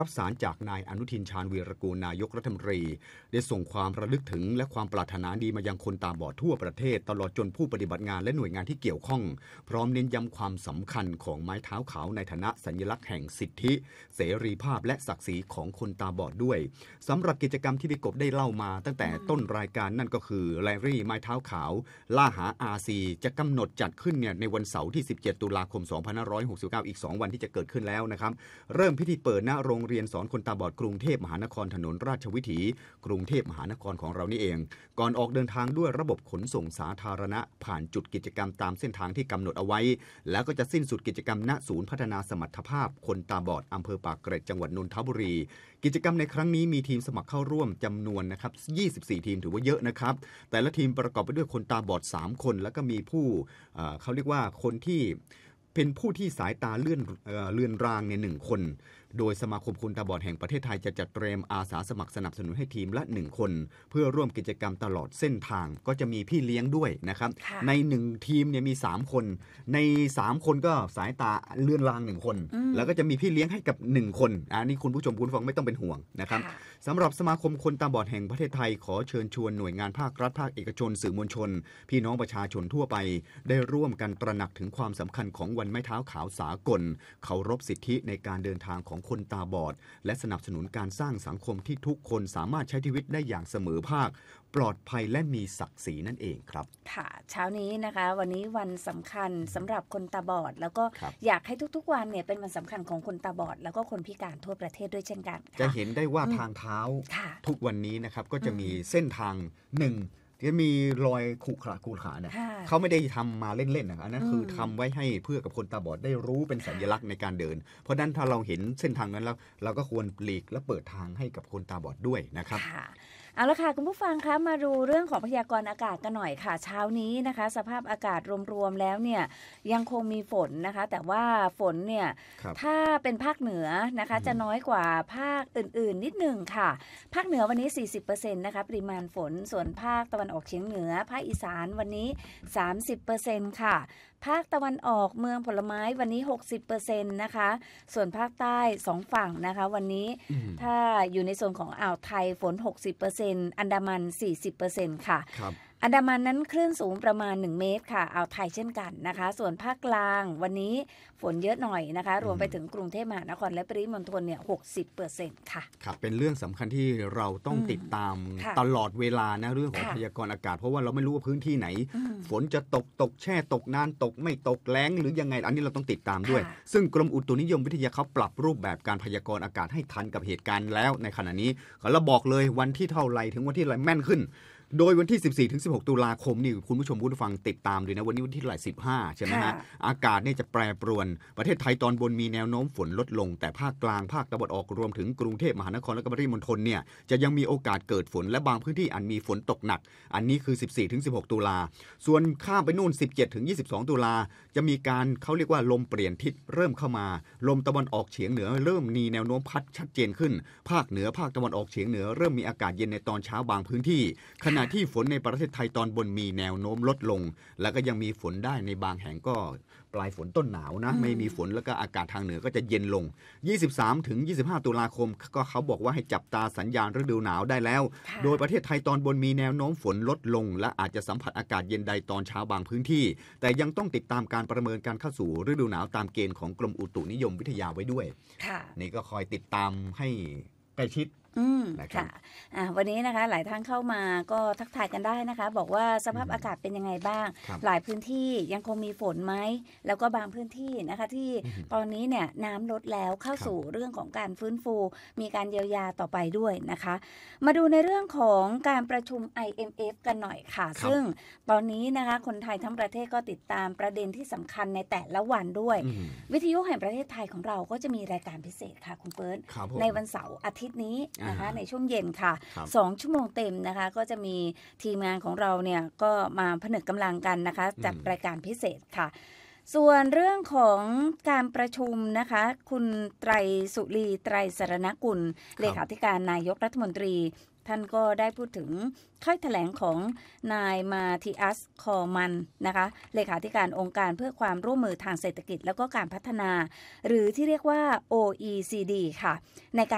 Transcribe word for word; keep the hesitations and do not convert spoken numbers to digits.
รับสารจากนายอนุทินชาญวีรกูลนายกรัฐมนตรีได้ส่งความระลึกถึงและความปรารถนาดีมายังคนตาบอดทั่วประเทศตลอดจนผู้ปฏิบัติงานและหน่วยงานที่เกี่ยวข้องพร้อมเน้นย้ำความสำคัญของไม้เท้าขาวในฐานะสัญลักษณ์แห่งสิทธิเสรีภาพและศักดิ์ศรีของคนตาบอดด้วยสำหรับกิจกรรมที่พี่กบได้เล่ามาตั้งแต่ต้นรายการนั่นก็คือแลรี่ไม้เท้าขาวล่าหา อาร์ ซี จะกำหนดจัดขึ้นเนี่ยในวันเสาร์ที่สิบเจ็ดตุลาคมสองพันห้าร้อยหกสิบเก้าอีกสองวันที่จะเกิดขึ้นแล้วนะครับเริ่มพิธีเปิดณโรงเรียนสอนคนตาบอดกรุงเทพมหานครถนนราชวิถีกรุงเทพมหานครของเรานี่เองก่อนออกเดินทางด้วยระบบขนส่งสาธารณะผ่านจุดกิจกรรมตามเส้นทางที่กำหนดเอาไว้แล้วก็จะสิ้นสุดกิจกรรมณศูนย์พัฒนาสมรรถภาพคนตาบอดอำเภอปากเกร็ดจังหวัดนนทบุรีกิจกรรมในครั้งนี้มีทีมสมัครเข้าร่วมจำนวนนะครับยี่สิบสี่ทีมถือว่าเยอะนะครับแต่ละทีมประกอบไปด้วยคนตาบอดสามคนแล้วก็มีผู้เอ่อเขาเรียกว่าคนที่เป็นผู้ที่สายตาเลื่อนเอ่อเลือนรางเนี่ยหนึ่งคนโดยสมาคมคนตาบอดแห่งประเทศไทยจะจัดเตรียมอาสาสมัครสนับสนุนให้ทีมละหนึ่งคนเพื่อร่วมกิจกรรมตลอดเส้นทางก็จะมีพี่เลี้ยงด้วยนะครับในหนึ่งทีมเนี่ยมีสามคนในสามคนก็สายตาเลื่อนรางหนึ่งคนแล้วก็จะมีพี่เลี้ยงให้กับหนึ่งคนอันนี้คุณผู้ชมคุณฟังไม่ต้องเป็นห่วงนะครับสำหรับสมาคมคนตาบอดแห่งประเทศไทยขอเชิญชวนหน่วยงานภาครัฐภาคเอกชนสื่อมวลชนพี่น้องประชาชนทั่วไปได้ร่วมกันตระหนักถึงความสำคัญของวันไม้เท้าขาวสากลเคารพสิทธิในการเดินทางของคนตาบอดและสนับสนุนการสร้างสังคมที่ทุกคนสามารถใช้ชีวิตได้อย่างเสมอภาคปลอดภัยและมีศักดิ์ศรีนั่นเองครับค่ะเช้านี้นะคะวันนี้วันสำคัญสำหรับคนตาบอดแล้วก็อยากให้ทุกๆวันเนี่ยเป็นวันสำคัญของคนตาบอดแล้วก็คนพิการทั่วประเทศด้วยเช่นกันจะเห็นได้ว่าทางเท้าทุกวันนี้นะครับก็จะมีเส้นทางหนึ่งที่มีรอยขรุขระขรุขระเนี่ยเขาไม่ได้ทำมาเล่นๆนะอันนั้นคือทำไว้ให้เพื่อกับคนตาบอดได้รู้เป็นสัญลักษณ์ในการเดินเพราะนั้นถ้าเราเห็นเส้นทางนั้นแล้วเราก็ควรหลีกและเปิดทางให้กับคนตาบอดด้วยนะครับเอาละค่ะคุณผู้ฟังคะมาดูเรื่องของพยากรณ์อากาศกันหน่อยค่ะเช้านี้นะคะสภาพอากาศรวมๆแล้วเนี่ยยังคงมีฝนนะคะแต่ว่าฝนเนี่ยถ้าเป็นภาคเหนือนะคะจะน้อยกว่าภาคอื่นๆนิดหนึ่งค่ะภาคเหนือวันนี้ สี่สิบเปอร์เซ็นต์ นะคะปริมาณฝนส่วนภาคตะวันออกเฉียงเหนือภาคอีสานวันนี้ สามสิบเปอร์เซ็นต์ ค่ะภาคตะวันออกเมืองผลไม้วันนี้ หกสิบเปอร์เซ็นต์ นะคะส่วนภาคใต้สองฝั่งนะคะวันนี้ถ้าอยู่ในโซนของอ่าวไทยฝน หกสิบเปอร์เซ็นต์ อันดามัน สี่สิบเปอร์เซ็นต์ ค่ะอันดามันนั้นคลื่นสูงประมาณหนึ่งเมตรค่ะอ่าวไทยเช่นกันนะคะส่วนภาคกลางวันนี้ฝนเยอะหน่อยนะคะรวมไปถึงกรุงเทพมหานครและปริมณฑลเนี่ย หกสิบเปอร์เซ็นต์ ค่ะครับเป็นเรื่องสำคัญที่เราต้องติดตามตลอดเวลานะเรื่องของพยากรณ์อากาศเพราะว่าเราไม่รู้ว่าพื้นที่ไหนฝนจะตกตกแช่ตกนานตกไม่ตกแล้งหรือยังไงอันนี้เราต้องติดตามด้วยซึ่งกรมอุตุนิยมวิทยาเขาปรับรูปแบบการพยากรณ์อากาศให้ทันกับเหตุการณ์แล้วในขณะนี้เราบอกเลยวันที่เท่าไรถึงวันที่ไรแม่นขึ้นโดยวันที่ สิบสี่ถึงสิบหก ตุลาคมนี่คุณผู้ชมผู้ฟังติดตามด้วยนะวันนี้วันที่เท่าไหร่สิบห้าใช่ไหมฮะอากาศเนี่ยจะแปรปรวนประเทศไทยตอนบนมีแนวโน้มฝนลดลงแต่ภาคกลางภาคตะวันออกรวมถึงกรุงเทพมหานครและปริมณฑลเนี่ยจะยังมีโอกาสเกิดฝนและบางพื้นที่อาจมีฝนตกหนักอันนี้คือ สิบสี่ถึงสิบหก ตุลาส่วนข้ามไปนู่น สิบเจ็ดถึงยี่สิบสอง ตุลาจะมีการเขาเรียกว่าลมเปลี่ยนทิศเริ่มเข้ามาลมตะวันออกเฉียงเหนือเริ่มมีแนวโน้มพัดชัดเจนขึ้นภาคเหนือภาคตะวันออกเฉียงเหนือเริ่มมีอากาศเย็นในตอนเช้าบางพื้นที่ขณะที่ฝนในประเทศไทยตอนบนมีแนวโน้มลดลงแล้วก็ยังมีฝนได้ในบางแห่งก็ปลายฝนต้นหนาวนะไม่มีฝนแล้วก็อากาศทางเหนือก็จะเย็นลงยี่สิบสามถึงยี่สิบห้า ตุลาคมก็เขาบอกว่าให้จับตาสัญญาณฤดูหนาวได้แล้วโดยประเทศไทยตอนบนมีแนวโน้มฝนลดลงและอาจจะสัมผัสอากาศเย็นใดตอนเช้าบางพื้นที่แต่ยังต้องติดตามการประเมินการเข้าสู่ฤดูหนาวตามเกณฑ์ของกรมอุตุนิยมวิทยาไว้ด้วยนี่ก็คอยติดตามให้ใกล้ชิดอืมค่ะอ่าวันนี้นะคะหลายท่านเข้ามาก็ทักทายกันได้นะคะบอกว่าสภาพอากาศเป็นยังไงบ้างหลายพื้นที่ยังคงมีฝนไหมแล้วก็บางพื้นที่นะคะที่ตอนนี้เนี่ยน้ำลดแล้วเข้าสู่เรื่องของการฟื้นฟูมีการเยียวยาต่อไปด้วยนะคะมาดูในเรื่องของการประชุม ไอ เอ็ม เอฟ กันหน่อยค่ะซึ่งตอนนี้นะคะคนไทยทั้งประเทศก็ติดตามประเด็นที่สำคัญในแต่ละวันด้วยวิทยุแห่งประเทศไทยของเราก็จะมีรายการพิเศษค่ะคุณเฟิร์สในวันเสาร์อาทิตย์นี้นะคะในช่วงเย็นค่ะสองชั่วโมงเต็มนะคะก็จะมีทีมงานของเราเนี่ยก็มาผนึกกำลังกันนะคะจัดรายการพิเศษค่ะส่วนเรื่องของการประชุมนะคะคุณไตรสุรีไตรสรณกุลเลขาธิการนายกรัฐมนตรีท่านก็ได้พูดถึงค่อยแถลงของนายมาธิอัสคอมันนะคะเลขาธิการองค์การเพื่อความร่วมมือทางเศรษฐกิจและก็การพัฒนาหรือที่เรียกว่า โอ อี ซี ดี ค่ะในการ